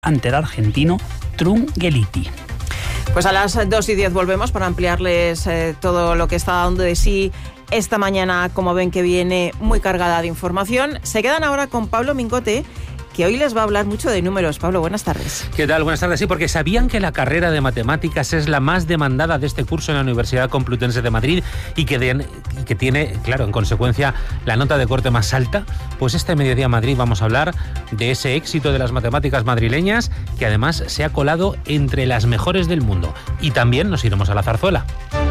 ante el argentino Trungelliti. Pues a las 2:10 volvemos para ampliarles todo lo que está dando de sí esta mañana. Como ven, que viene muy cargada de información. Se quedan ahora con Pablo Mingote, que hoy les va a hablar mucho de números. Pablo, buenas tardes. ¿Qué tal? Buenas tardes. Sí, porque ¿sabían que la carrera de matemáticas es la más demandada de este curso en la Universidad Complutense de Madrid y que tiene, claro, en consecuencia, la nota de corte más alta? Pues este Mediodía Madrid vamos a hablar de ese éxito de las matemáticas madrileñas, que además se ha colado entre las mejores del mundo. Y también nos iremos a la Zarzuela.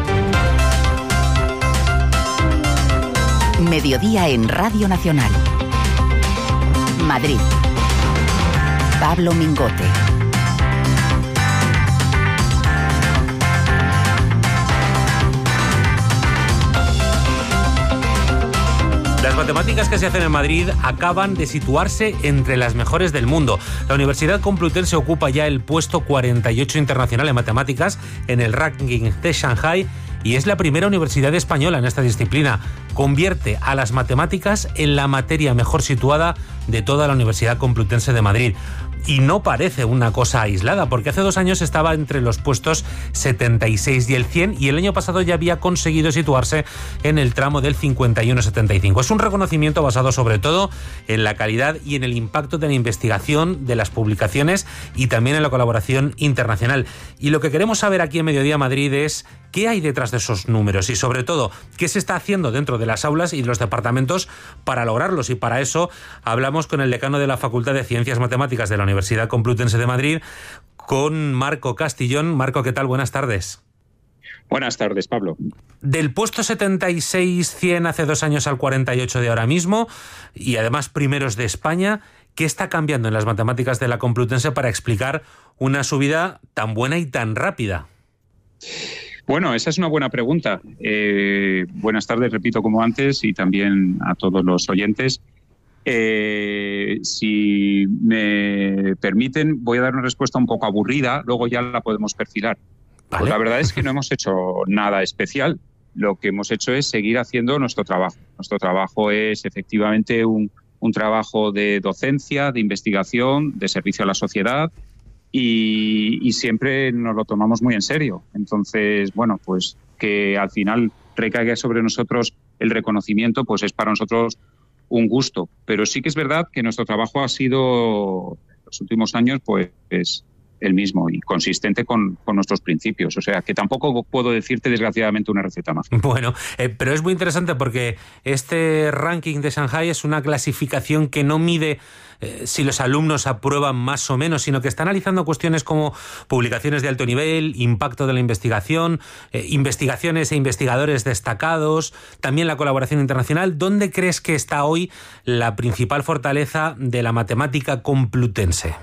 Mediodía en Radio Nacional. Madrid. Pablo Mingote. Las matemáticas que se hacen en Madrid acaban de situarse entre las mejores del mundo. La Universidad Complutense ocupa ya el puesto 48 internacional en matemáticas en el ranking de Shanghai y es la primera universidad española en esta disciplina. Convierte a las matemáticas en la materia mejor situada de toda la Universidad Complutense de Madrid. Y no parece una cosa aislada, porque hace 2 años estaba entre los puestos 76 y el 100, y el año pasado ya había conseguido situarse en el tramo del 51-75. Es un reconocimiento basado sobre todo en la calidad y en el impacto de la investigación, de las publicaciones y también en la colaboración internacional. Y lo que queremos saber aquí en Mediodía Madrid es qué hay detrás de esos números y, sobre todo, qué se está haciendo dentro de las aulas y de los departamentos para lograrlos. Y para eso hablamos con el decano de la Facultad de Ciencias Matemáticas de la Universidad Complutense de Madrid, con Marco Castillón. Marco, ¿qué tal? Buenas tardes. Buenas tardes, Pablo. Del puesto 76-100 hace 2 años al 48 de ahora mismo, y además primeros de España, ¿qué está cambiando en las matemáticas de la Complutense para explicar una subida tan buena y tan rápida? Bueno, esa es una buena pregunta. Buenas tardes, repito, como antes, y también a todos los oyentes. Si me permiten, voy a dar una respuesta un poco aburrida, luego ya la podemos perfilar. Vale. Pues la verdad es que no hemos hecho nada especial. Lo que hemos hecho es seguir haciendo nuestro trabajo. Nuestro trabajo es efectivamente un trabajo de docencia, de investigación, de servicio a la sociedad, y siempre nos lo tomamos muy en serio. Entonces, bueno, pues que al final recaiga sobre nosotros el reconocimiento, pues es para nosotros un gusto. Pero sí que es verdad que nuestro trabajo ha sido, en los últimos años, pues el mismo y consistente con nuestros principios. O sea, que tampoco puedo decirte, desgraciadamente, una receta más. Bueno, pero es muy interesante porque este ranking de Shanghai es una clasificación que no mide si los alumnos aprueban más o menos, sino que está analizando cuestiones como publicaciones de alto nivel, impacto de la investigación, investigaciones e investigadores destacados, también la colaboración internacional. ¿Dónde crees que está hoy la principal fortaleza de la matemática complutense?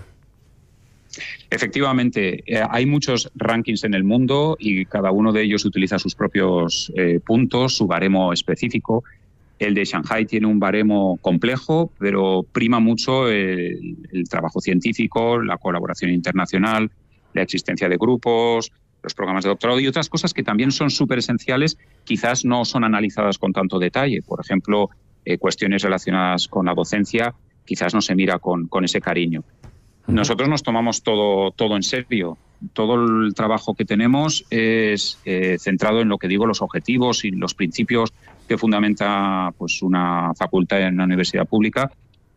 Efectivamente, hay muchos rankings en el mundo y cada uno de ellos utiliza sus propios puntos, su baremo específico. El de Shanghai tiene un baremo complejo, pero prima mucho el trabajo científico, la colaboración internacional, la existencia de grupos, los programas de doctorado y otras cosas que también son súper esenciales, quizás no son analizadas con tanto detalle. Por ejemplo, cuestiones relacionadas con la docencia, quizás no se mira con ese cariño. Nosotros nos tomamos todo en serio. Todo el trabajo que tenemos es centrado en lo que digo, los objetivos y los principios que fundamenta pues una facultad en una universidad pública,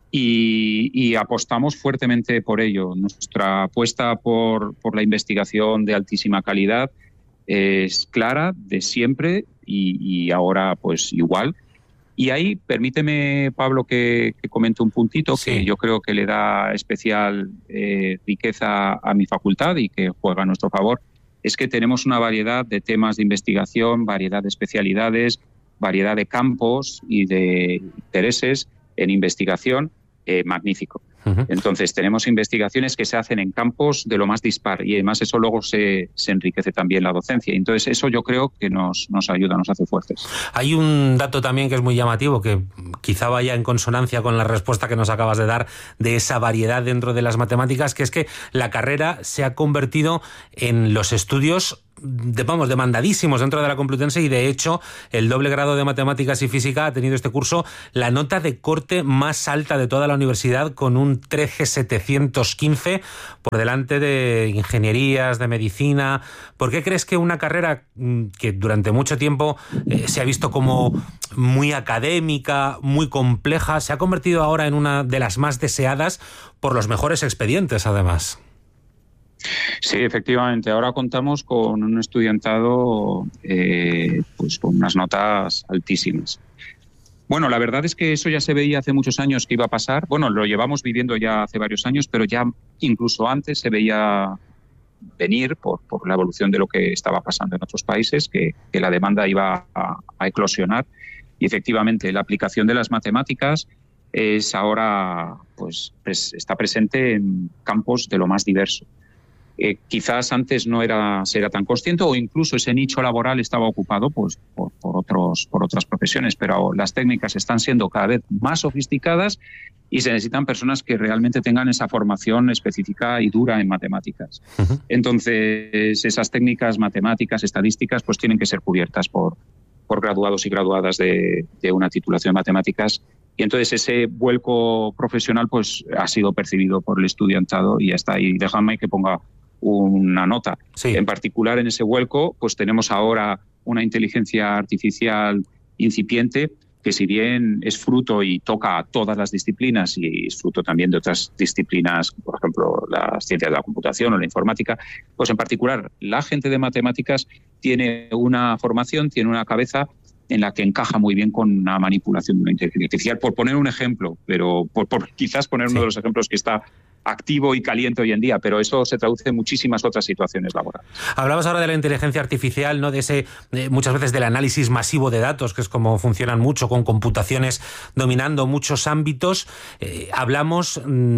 y apostamos fuertemente por ello. Nuestra apuesta por la investigación de altísima calidad es clara de siempre y ahora pues igual. Y ahí, permíteme, Pablo, que comente un puntito que yo creo que le da especial riqueza a mi facultad y que juega a nuestro favor. Es que tenemos una variedad de temas de investigación, variedad de especialidades, variedad de campos y de intereses en investigación magnífico. Entonces, tenemos investigaciones que se hacen en campos de lo más dispar y además eso luego se enriquece también la docencia. Entonces, eso yo creo que nos ayuda, nos hace fuertes. Hay un dato también que es muy llamativo, que quizá vaya en consonancia con la respuesta que nos acabas de dar de esa variedad dentro de las matemáticas, que es que la carrera se ha convertido en los estudios demandadísimos dentro de la Complutense, y de hecho el doble grado de Matemáticas y Física ha tenido este curso la nota de corte más alta de toda la universidad, con un 13.715 por delante de ingenierías, de medicina. ¿Por qué crees que una carrera que durante mucho tiempo se ha visto como muy académica, muy compleja, se ha convertido ahora en una de las más deseadas por los mejores expedientes, además? Sí, efectivamente. Ahora contamos con un estudiantado pues con unas notas altísimas. Bueno, la verdad es que eso ya se veía hace muchos años que iba a pasar. Bueno, lo llevamos viviendo ya hace varios años, pero ya incluso antes se veía venir por la evolución de lo que estaba pasando en otros países, que la demanda iba a eclosionar. Y efectivamente, la aplicación de las matemáticas es ahora, pues está presente en campos de lo más diverso. Quizás antes no se era tan consciente, o incluso ese nicho laboral estaba ocupado pues, por otras profesiones, pero las técnicas están siendo cada vez más sofisticadas y se necesitan personas que realmente tengan esa formación específica y dura en matemáticas. Uh-huh. Entonces, esas técnicas matemáticas, estadísticas, pues tienen que ser cubiertas por graduados y graduadas de una titulación de matemáticas. Y entonces ese vuelco profesional pues ha sido percibido por el estudiantado y ya está. Y déjame que ponga una nota. Sí. En particular, en ese vuelco, pues tenemos ahora una inteligencia artificial incipiente que, si bien es fruto y toca a todas las disciplinas y es fruto también de otras disciplinas, por ejemplo, las ciencias de la computación o la informática, pues en particular la gente de matemáticas tiene una formación, tiene una cabeza en la que encaja muy bien con una manipulación de una inteligencia artificial, por poner un ejemplo, pero por quizás poner uno de los ejemplos que está activo y caliente hoy en día, pero eso se traduce en muchísimas otras situaciones laborales. Hablabas ahora de la inteligencia artificial, ¿no? De ese, muchas veces del análisis masivo de datos, que es como funcionan mucho, con computaciones dominando muchos ámbitos. Hablamos,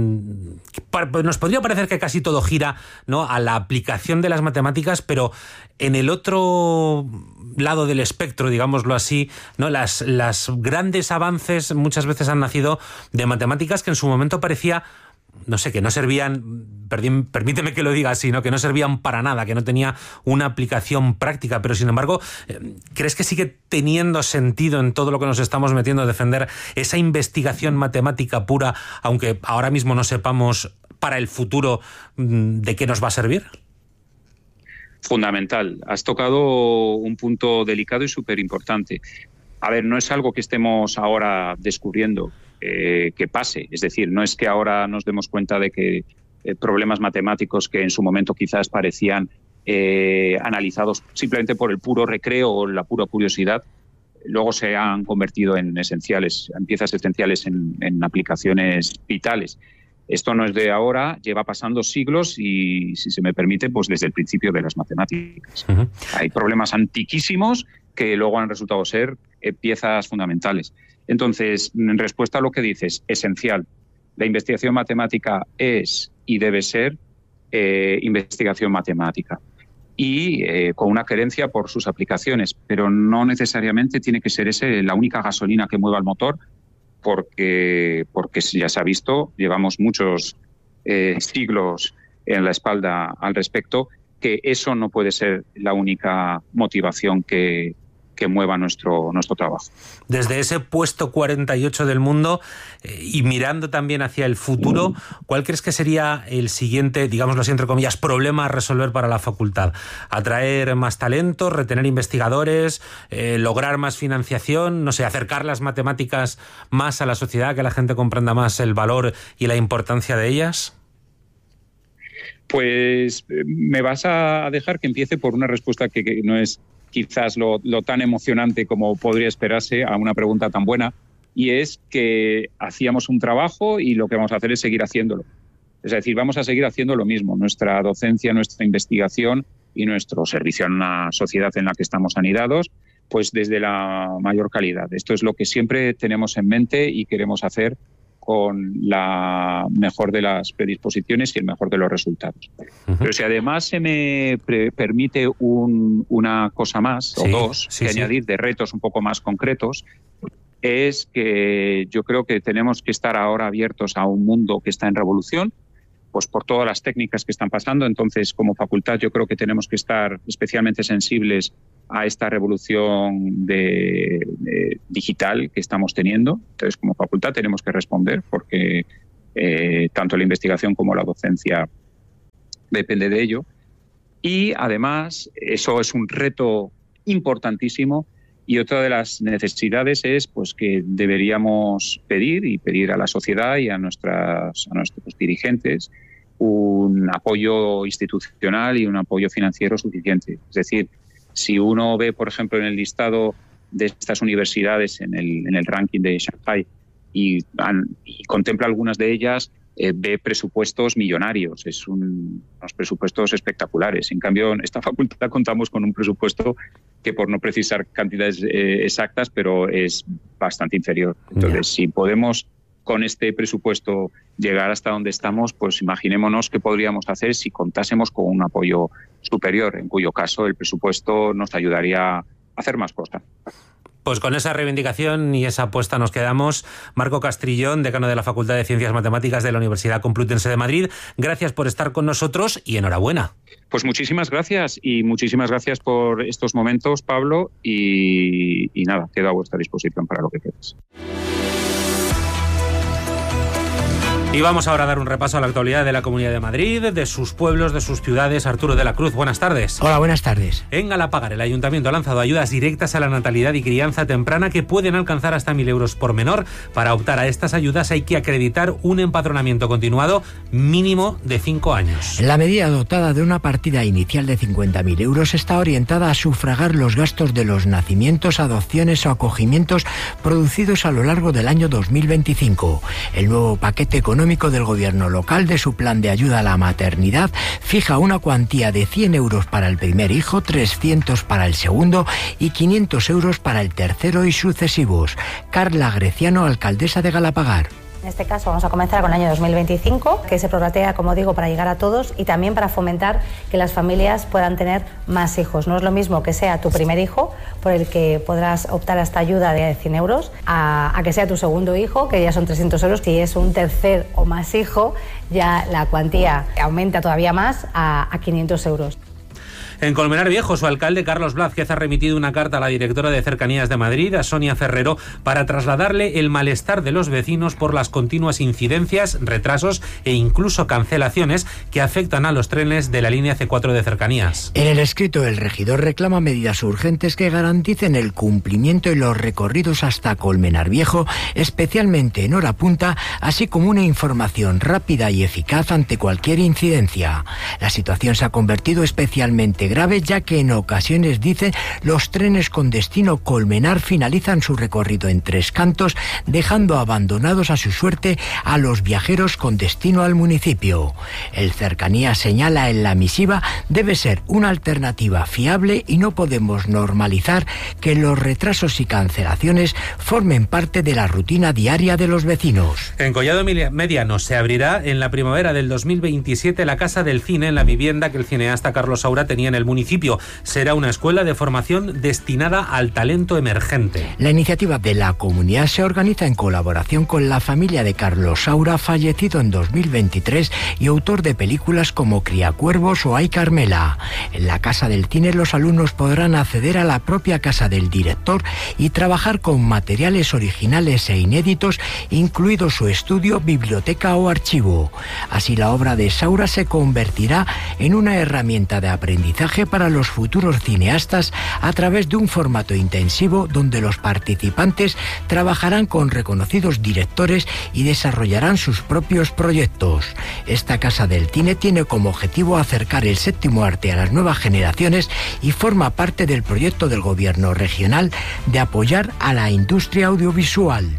nos podría parecer que casi todo gira, ¿no?, a la aplicación de las matemáticas, pero en el otro lado del espectro, digámoslo así, ¿no?, las grandes avances muchas veces han nacido de matemáticas que en su momento parecía, no sé, que no servían, permíteme que lo diga así, ¿no?, que no servían para nada, que no tenía una aplicación práctica, pero sin embargo, ¿crees que sigue teniendo sentido en todo lo que nos estamos metiendo a defender esa investigación matemática pura, aunque ahora mismo no sepamos para el futuro de qué nos va a servir? Fundamental. Has tocado un punto delicado y súper importante. A ver, no es algo que estemos ahora descubriendo que pase. Es decir, no es que ahora nos demos cuenta de que problemas matemáticos que en su momento quizás parecían analizados simplemente por el puro recreo o la pura curiosidad, luego se han convertido en esenciales, en piezas esenciales en aplicaciones vitales. Esto no es de ahora, lleva pasando siglos y, si se me permite, pues desde el principio de las matemáticas. Uh-huh. Hay problemas antiquísimos que luego han resultado ser piezas fundamentales. Entonces, en respuesta a lo que dices, esencial. La investigación matemática es y debe ser investigación matemática y con una querencia por sus aplicaciones, pero no necesariamente tiene que ser la única gasolina que mueva el motor, porque ya se ha visto, llevamos muchos siglos en la espalda al respecto, que eso no puede ser la única motivación que mueva nuestro trabajo. Desde ese puesto 48 del mundo y mirando también hacia el futuro, ¿cuál crees que sería el siguiente, digámoslo así, entre comillas, problema a resolver para la facultad? ¿Atraer más talentos, retener investigadores, lograr más financiación, no sé, acercar las matemáticas más a la sociedad, que la gente comprenda más el valor y la importancia de ellas? Pues me vas a dejar que empiece por una respuesta que no es quizás lo tan emocionante como podría esperarse a una pregunta tan buena, y es que hacíamos un trabajo y lo que vamos a hacer es seguir haciéndolo. Es decir, vamos a seguir haciendo lo mismo, nuestra docencia, nuestra investigación y nuestro servicio a una sociedad en la que estamos anidados, pues desde la mayor calidad. Esto es lo que siempre tenemos en mente y queremos hacer con la mejor de las predisposiciones y el mejor de los resultados. Uh-huh. Pero si además se me permite una cosa más, o dos, que añadir de retos un poco más concretos, es que yo creo que tenemos que estar ahora abiertos a un mundo que está en revolución, pues por todas las técnicas que están pasando. Entonces, como facultad, yo creo que tenemos que estar especialmente sensibles a esta revolución digital que estamos teniendo. Entonces, como facultad tenemos que responder porque tanto la investigación como la docencia depende de ello. Y además, eso es un reto importantísimo. Y otra de las necesidades es pues que deberíamos pedir a la sociedad y a nuestros dirigentes un apoyo institucional y un apoyo financiero suficiente. Es decir, si uno ve, por ejemplo, en el listado de estas universidades en el ranking de Shanghai y contempla algunas de ellas, ve presupuestos millonarios, unos presupuestos espectaculares. En cambio, en esta facultad contamos con un presupuesto que, por no precisar cantidades exactas, pero es bastante inferior. Entonces, si podemos con este presupuesto llegar hasta donde estamos, pues imaginémonos qué podríamos hacer si contásemos con un apoyo superior, en cuyo caso el presupuesto nos ayudaría a hacer más cosas. Pues con esa reivindicación y esa apuesta nos quedamos. Marco Castrillón, decano de la Facultad de Ciencias Matemáticas de la Universidad Complutense de Madrid, gracias por estar con nosotros y enhorabuena. Pues muchísimas gracias y muchísimas gracias por estos momentos, Pablo, y nada, quedo a vuestra disposición para lo que quieras. Y vamos ahora a dar un repaso a la actualidad de la Comunidad de Madrid, de sus pueblos, de sus ciudades. Arturo de la Cruz, buenas tardes. Hola, buenas tardes. En Galapagar, el Ayuntamiento ha lanzado ayudas directas a la natalidad y crianza temprana que pueden alcanzar hasta 1.000 euros por menor. Para optar a estas ayudas hay que acreditar un empadronamiento continuado mínimo de 5 años. La medida, dotada de una partida inicial de 50.000 euros, está orientada a sufragar los gastos de los nacimientos, adopciones o acogimientos producidos a lo largo del año 2025. El nuevo paquete económico del gobierno local de su plan de ayuda a la maternidad fija una cuantía de 100 euros para el primer hijo, 300 para el segundo y 500 euros para el tercero y sucesivos. Carla Greciano, alcaldesa de Galapagar. En este caso vamos a comenzar con el año 2025, que se prorratea, como digo, para llegar a todos y también para fomentar que las familias puedan tener más hijos. No es lo mismo que sea tu primer hijo, por el que podrás optar a esta ayuda de 100 euros, a que sea tu segundo hijo, que ya son 300 euros. Si es un tercer o más hijo, ya la cuantía aumenta todavía más a 500 euros. En Colmenar Viejo, su alcalde Carlos Blázquez ha remitido una carta a la directora de Cercanías de Madrid, a Sonia Ferrero, para trasladarle el malestar de los vecinos por las continuas incidencias, retrasos e incluso cancelaciones que afectan a los trenes de la línea C4 de Cercanías. En el escrito, el regidor reclama medidas urgentes que garanticen el cumplimiento y los recorridos hasta Colmenar Viejo, especialmente en hora punta, así como una información rápida y eficaz ante cualquier incidencia. La situación se ha convertido especialmente grave, ya que en ocasiones, dice, los trenes con destino Colmenar finalizan su recorrido en Tres Cantos, dejando abandonados a su suerte a los viajeros con destino al municipio. El Cercanías señala en la misiva debe ser una alternativa fiable y no podemos normalizar que los retrasos y cancelaciones formen parte de la rutina diaria de los vecinos. En Collado Mediano se abrirá en la primavera del 2027 la Casa del Cine en la vivienda que el cineasta Carlos Saura tenía en el municipio. Será una escuela de formación destinada al talento emergente. La iniciativa de la comunidad se organiza en colaboración con la familia de Carlos Saura, fallecido en 2023 y autor de películas como Criacuervos o Ay Carmela. En la Casa del Cine los alumnos podrán acceder a la propia casa del director y trabajar con materiales originales e inéditos, incluido su estudio, biblioteca o archivo. Así, la obra de Saura se convertirá en una herramienta de aprendizaje para los futuros cineastas a través de un formato intensivo donde los participantes trabajarán con reconocidos directores y desarrollarán sus propios proyectos. Esta Casa del Cine tiene como objetivo acercar el séptimo arte a las nuevas generaciones y forma parte del proyecto del gobierno regional de apoyar a la industria audiovisual.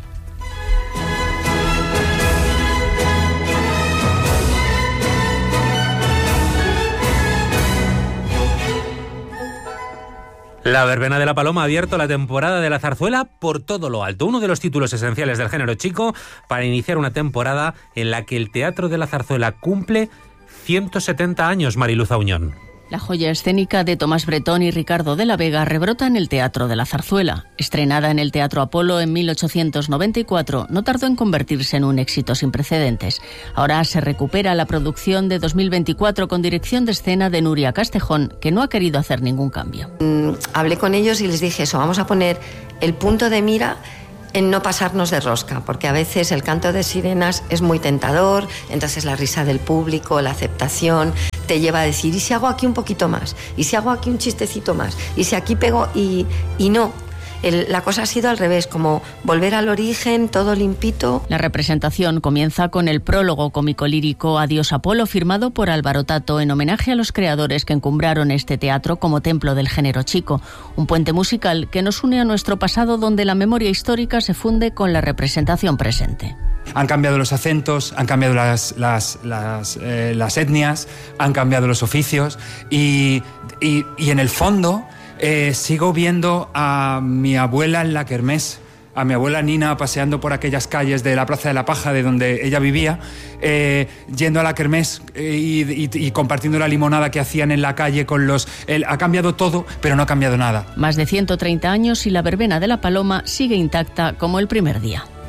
La Verbena de la Paloma ha abierto la temporada de la zarzuela por todo lo alto, uno de los títulos esenciales del género chico, para iniciar una temporada en la que el Teatro de la Zarzuela cumple 170 años, Mariluz Auñón. La joya escénica de Tomás Bretón y Ricardo de la Vega rebrota en el Teatro de la Zarzuela. Estrenada en el Teatro Apolo en 1894, no tardó en convertirse en un éxito sin precedentes. Ahora se recupera la producción de 2024 con dirección de escena de Nuria Castejón, que no ha querido hacer ningún cambio. Hablé con ellos y les dije eso, vamos a poner el punto de mira en no pasarnos de rosca, porque a veces el canto de sirenas es muy tentador, entonces la risa del público, la aceptación, te lleva a decir, ¿y si hago aquí un poquito más? ¿Y si hago aquí un chistecito más? ¿Y si aquí pego? Y no. La cosa ha sido al revés, como volver al origen, todo limpito. La representación comienza con el prólogo cómico-lírico Adiós Apolo, firmado por Álvaro Tato, en homenaje a los creadores que encumbraron este teatro como templo del género chico. Un puente musical que nos une a nuestro pasado, donde la memoria histórica se funde con la representación presente. Han cambiado los acentos, han cambiado las etnias, han cambiado los oficios y en el fondo sigo viendo a mi abuela en la kermés, a mi abuela Nina paseando por aquellas calles de la Plaza de la Paja, de donde ella vivía, yendo a la kermés y compartiendo la limonada que hacían en la calle con los... ha cambiado todo, pero no ha cambiado nada. Más de 130 años y la verbena de la Paloma sigue intacta como el primer día.